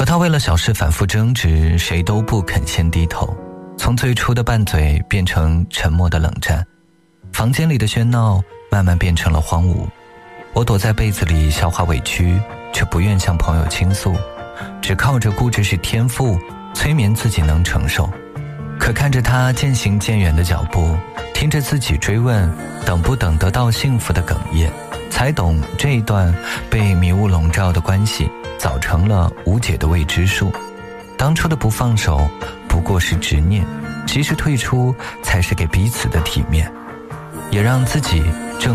和他为了小事反复争执，谁都不肯先低头，从最初的拌嘴变成沉默的冷战，房间里的喧闹慢慢变成了荒芜。我躲在被子里消化委屈，却不愿向朋友倾诉，只靠着固执是天赋催眠自己能承受。可看着他渐行渐远的脚步，听着自己追问等不等得到幸福的哽咽，才懂这一段被迷雾笼罩的关系早成了无解的未知数。当初的不放手不过是执念，及时退出才是给彼此的体面，也让自己